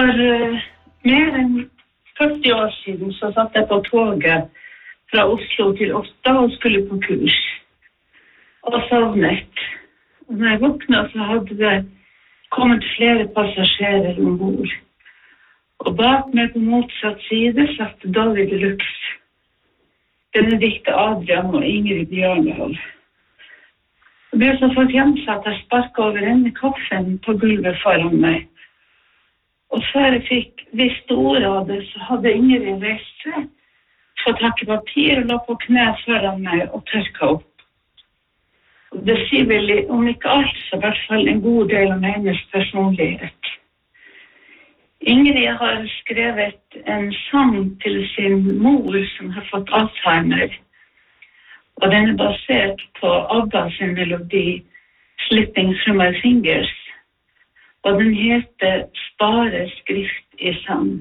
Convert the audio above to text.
For mer enn 40 år siden så satt jeg på toget fra Oslo til Åsta og skulle på kurs. Og sovnet. Og når jeg våknet så hadde det kommet flere passasjerer ombord. Og bak meg på motsatt side satt Dolly Deluxe, Benedikte Adrian og Ingrid Bjørnvold. Jeg ble så fort hjemsatt, jeg sparket over ende kaffen på gulvet foran meg. Og før jeg fikk visst ordet av det, så hadde Ingrid reist seg, fått tak i papir og la på kne foran meg og tørket opp. Og det sier vel om ikke alt, så i hvert fall en god del om hennes personlighet. Ingrid har skrevet en sang til sin mor som har fått Alzheimer. Og den basert på ABBA sin melodi Slipping Through My Fingers. Og den heter Spare skrift i sang.